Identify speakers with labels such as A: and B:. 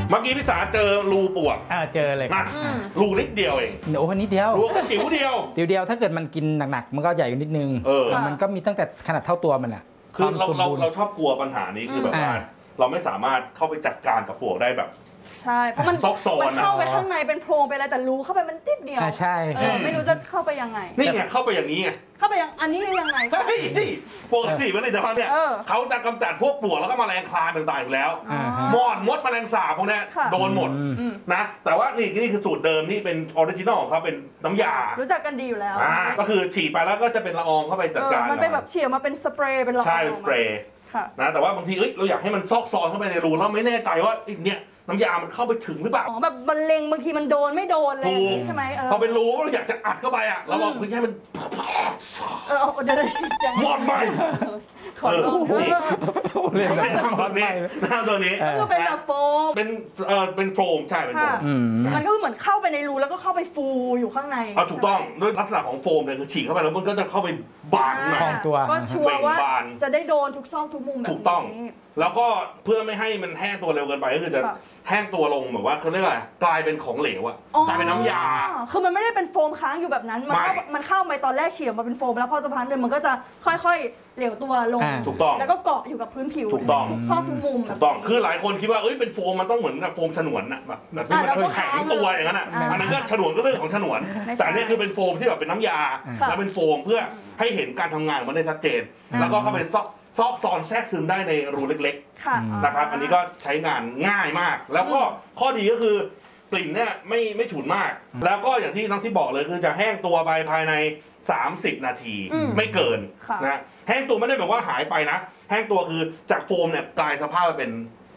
A: เมื่อกี้พี่สาเจอรูปวก
B: เจอเลยครับ
A: รูนิดเดียวเอง
B: โอ้นิดเดียว
A: รูก็จิ๋วเดียว
B: ถ้าเกิดมันกินหนักๆมันก็ใหญ่กว่านิดนึงมันก็มีตั้งแต่ขนาดเท่าตัวมันแหละ
A: คือเราชอบกลัวปัญหานี้คือแบบว่าเราไม่สามารถเข้าไปจัดการกับปวกได้แบบ
C: ใช่เพราะมันเข้าไปข้างในเป็นโพรงไปอะไรแต่รูเข้าไปมันติดเดียว
B: ใช่
C: ไม่รู้จะเข้าไปยังไง
A: นี่ไงเข้าไปอย่างนี้ไง
C: เข้าไปยังอันนี้ยังไง
A: ปกติผลิตภัณฑ์เนี่ยเขาจะกำจัดพวกปลวกแล้วก็แมลงคลาต่างๆอยู่แล้วมอดมดแมลงสาบพวกนี้โดนหมดนะแต่ว่านี่คือสูตรเดิมที่เป็นออริจินอลของเขาเป็นน้ำยา
C: รู้จักกันดีอยู่แล้ว
A: ก็คือฉีดไปแล้วก็จะเป็นละอองเข้าไปจัดการ
C: มันเป็นแบบเฉี่ยวมาเป็นสเปรย์เป็นละออง
A: ใช่สเปรย์นะแต่ว่าบางทีเราอยากให้มันซอกซอนเข้าไปในรูแล้วไม่แน่ใจว่าเนี่ยน้ำยามันเข้าไปถึงหรือเปล่า
C: แบบบรรเลงบางทีมันโดนไม่โดนเลยใช่ไหม
A: พอเป็นรูเราอยากจะอัดเข้าไปเราลองพื้นให้มัน
C: เดี๋ยว
A: หมดไหม
B: เล่นแบบ
A: ตัวนี้
C: ก็เป็นแบบโฟม
A: เป็นโฟมใช่เป็นโฟม
C: มันก็เหมือนเข้าไปในรูแล้วก็เข้าไปฟูอยู่ข้างใน
A: ถูกต้องด้วยลักษณะของโฟมเนี่ยคือฉีกเข้าไปแล้วมันก็จะเข้าไปบาน
B: ของตัว
C: ก็ชัวร์ว่าจะได้โดนทุกซอกทุกมุมแบบ
A: ถูกต้องแล้วก็เพื่อไม่ให้มันแห้งตัวเร็วเกินไปก็คือจะแห้งตัวลงแบบว่าเขาเรียกอะไรกลายเป็นของเหลวกลายเป็นน้ำยา
C: คือมันไม่ได้เป็นโฟมค้างอยู่แบบนั้นมันเข้าไปตอนแรกเฉียวมาเป็นโฟมแล้วพอจะพักเดินมันก็จะค่อยๆเหลวตัวลง
A: ถูกต้อง
C: แล้วก็เกาะอยู่กับพื้นผิว
A: ถูกต้อง
C: ทุกซอกทุกมุม
A: ถูกต้องคือหลายคนคิดว่าเป็นโฟมมันต้องเหมือนกับโฟมฉนวนนะแบบที่มันแข็งตัวอย่างนั้นอันนั้นก็ฉนวนก็เรื่องของฉนวนแต่อันนี้คือเป็นโฟมที่แบบเป็นน้ำยาแล้วเป็นโฟมเพื่อให้เห็นการทำงานมันได้ชัดเจนแล้วก็เข้าไปซอกซอนแทรกซึมได้ในรูเล็กๆนะครับอันนี้ก็ใช้งานง่ายมากแล้วก็ข้อดีก็คือกลิ่นเนี่ยไม่ฉุนมากแล้วก็อย่างที่น้องที่บอกเลยคือจะแห้งตัวไปภายใน30 นาทีไม่เกินนะแห้งตัวไม่ได้แบบว่าหายไปนะแห้งตัวคือจากโฟมเนี่ยกลายสภาพเป็น